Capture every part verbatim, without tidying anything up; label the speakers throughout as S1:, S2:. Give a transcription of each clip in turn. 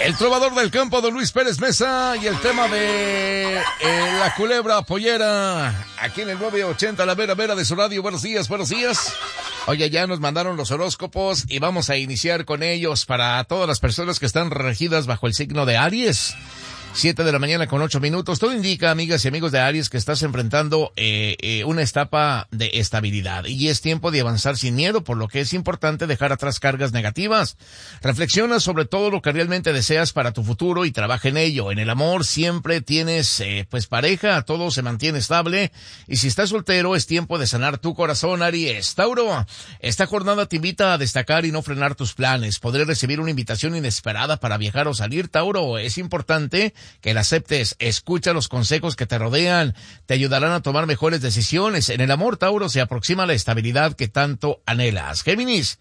S1: El trovador del campo, don Luis Pérez Mesa, y el tema de eh, la culebra pollera, aquí en el nueve ochenta, la vera vera de su radio. Buenos días, buenos días. Oye, ya nos mandaron los horóscopos y vamos a iniciar con ellos para todas las personas que están regidas bajo el signo de Aries. Siete de la mañana con ocho minutos. Todo indica, amigas y amigos de Aries, que estás enfrentando eh, eh, una etapa de estabilidad y es tiempo de avanzar sin miedo, por lo que es importante dejar atrás cargas negativas. Reflexiona sobre todo lo que realmente deseas para tu futuro y trabaja en ello. En el amor siempre tienes eh, pues pareja, todo se mantiene estable, y si estás soltero es tiempo de sanar tu corazón, Aries. Tauro, esta jornada te invita a destacar y no frenar tus planes. Podrás recibir una invitación inesperada para viajar o salir, Tauro. Es importante que la aceptes, escucha los consejos que te rodean, te ayudarán a tomar mejores decisiones. En el amor, Tauro, se aproxima la estabilidad que tanto anhelas. Géminis,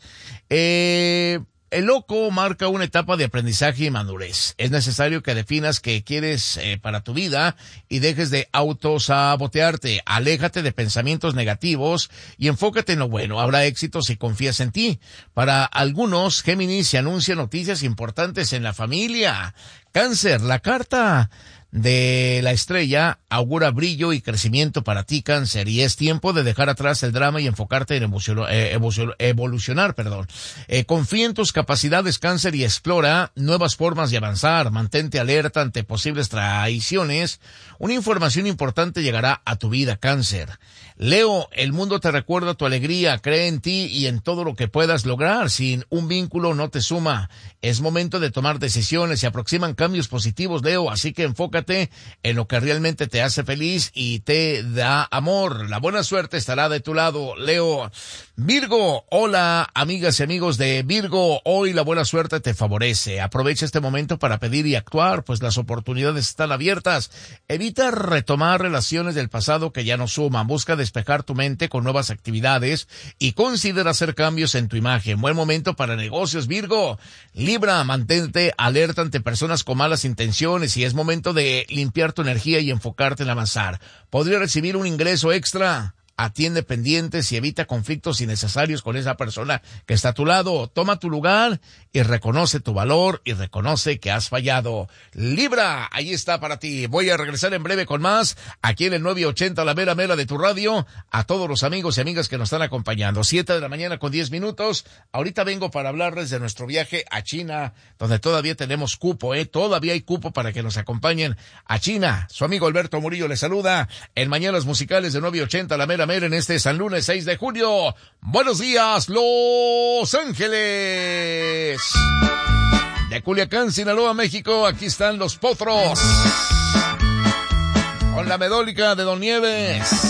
S1: eh... el loco marca una etapa de aprendizaje y madurez. Es necesario que definas qué quieres eh, para tu vida y dejes de autosabotearte. Aléjate de pensamientos negativos y enfócate en lo bueno. Habrá éxito si confías en ti. Para algunos, Géminis, se anuncian noticias importantes en la familia. Cáncer, la carta de la estrella augura brillo y crecimiento para ti, Cáncer, y es tiempo de dejar atrás el drama y enfocarte en evolucionar, eh, evolucionar, perdón. Eh, confía en tus capacidades, Cáncer, y explora nuevas formas de avanzar. Mantente alerta ante posibles traiciones. Una información importante llegará a tu vida, Cáncer. Leo, el mundo te recuerda tu alegría, cree en ti y en todo lo que puedas lograr. Sin un vínculo no te suma. Es momento de tomar decisiones, se aproximan cambios positivos, Leo, así que enfócate en lo que realmente te hace feliz y te da amor. La buena suerte estará de tu lado, Leo. Virgo, hola amigas y amigos de Virgo, hoy la buena suerte te favorece. Aprovecha este momento para pedir y actuar, pues las oportunidades están abiertas. Evita retomar relaciones del pasado que ya no suman. Busca despejar tu mente con nuevas actividades y considera hacer cambios en tu imagen. Buen momento para negocios, Virgo. Libra, mantente alerta ante personas con malas intenciones y es momento de limpiar tu energía y enfocarte en avanzar. Podría recibir un ingreso extra. Atiende pendientes y evita conflictos innecesarios con esa persona que está a tu lado. Toma tu lugar y reconoce tu valor y reconoce que has fallado. Libra, ahí está para ti. Voy a regresar en breve con más aquí en el nueve ochenta, la mera mera de tu radio. A todos los amigos y amigas que nos están acompañando. Siete de la mañana con diez minutos. Ahorita vengo para hablarles de nuestro viaje a China, donde todavía tenemos cupo, eh. Todavía hay cupo para que nos acompañen a China. Su amigo Alberto Murillo les saluda en Mañanas Musicales de nueve ochenta, la mera en este San Lunes seis de junio. Buenos días, Los Ángeles. De Culiacán, Sinaloa, México, aquí están los Potros. Con la medólica de Don Nieves.